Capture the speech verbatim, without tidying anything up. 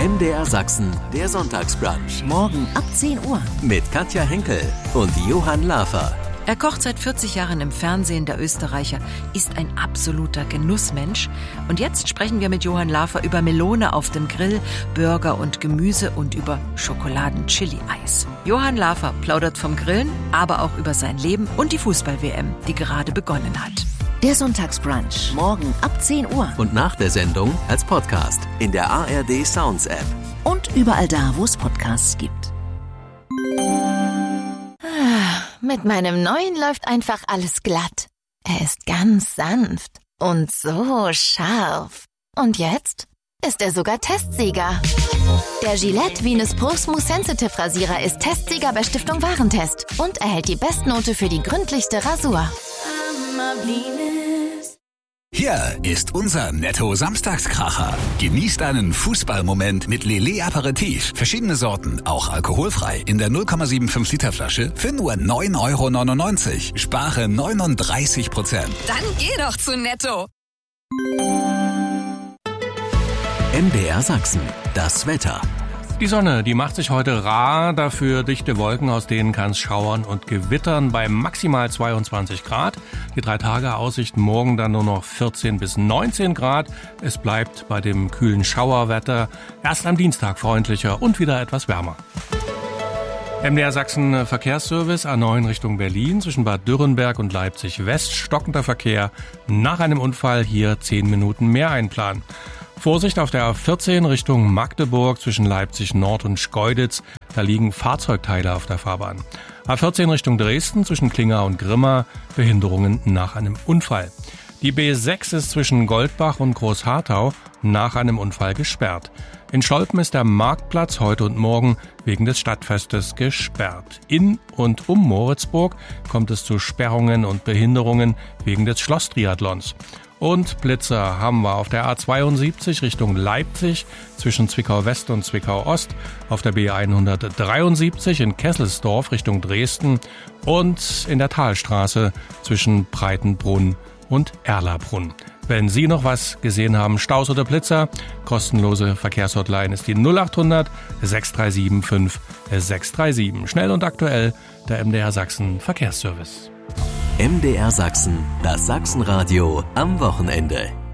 M D R Sachsen, der Sonntagsbrunch. Morgen ab zehn Uhr. Mit Katja Henkel und Johann Lafer. Er kocht seit vierzig Jahren im Fernsehen. Der Österreicher ist ein absoluter Genussmensch. Und jetzt sprechen wir mit Johann Lafer über Melone auf dem Grill, Burger und Gemüse und über Schokoladen-Chili-Eis. Johann Lafer plaudert vom Grillen, aber auch über sein Leben und die Fußball-W M, die gerade begonnen hat. Der Sonntagsbrunch, morgen ab zehn Uhr. Und nach der Sendung als Podcast in der A R D Sounds App. Und überall da, wo es Podcasts gibt. Mit meinem neuen läuft einfach alles glatt. Er ist ganz sanft und so scharf. Und jetzt ist er sogar Testsieger. Der Gillette Venus Pro Smooth Sensitive Rasierer ist Testsieger bei Stiftung Warentest und erhält die Bestnote für die gründlichste Rasur. Hier ist unser Netto-Samstagskracher. Genießt einen Fußballmoment mit Lele Aperitif. Verschiedene Sorten, auch alkoholfrei. In der null Komma fünfundsiebzig Liter Flasche für nur neun Euro neunundneunzig. Spare neununddreißig Prozent. Dann geh doch zu Netto. M D R Sachsen, das Wetter. Die Sonne, die macht sich heute rar, dafür dichte Wolken, aus denen kann es schauern und gewittern bei maximal zweiundzwanzig Grad. Die drei Tage Aussicht morgen dann nur noch vierzehn bis neunzehn Grad. Es bleibt bei dem kühlen Schauerwetter erst am Dienstag freundlicher und wieder etwas wärmer. M D R Sachsen Verkehrsservice A neun Richtung Berlin zwischen Bad Dürrenberg und Leipzig West. Stockender Verkehr. Nach einem Unfall hier zehn Minuten mehr einplanen. Vorsicht auf der A vierzehn Richtung Magdeburg zwischen Leipzig Nord und Schkeuditz. Da liegen Fahrzeugteile auf der Fahrbahn. A vierzehn Richtung Dresden zwischen Klinger und Grimma. Behinderungen nach einem Unfall. Die B sechs ist zwischen Goldbach und Großharthau nach einem Unfall gesperrt. In Scholpen ist der Marktplatz heute und morgen wegen des Stadtfestes gesperrt. In und um Moritzburg kommt es zu Sperrungen und Behinderungen wegen des Schlosstriathlons. Und Blitzer haben wir auf der A zweiundsiebzig Richtung Leipzig zwischen Zwickau West und Zwickau Ost, auf der B hundertdreiundsiebzig in Kesselsdorf Richtung Dresden und in der Talstraße zwischen Breitenbrunn und Erlabrunn. Wenn Sie noch was gesehen haben, Staus oder Blitzer, kostenlose Verkehrshotline ist die null acht hundert sechs drei sieben fünf sechs drei sieben. Schnell und aktuell der M D R Sachsen Verkehrsservice. M D R Sachsen, das Sachsenradio am Wochenende.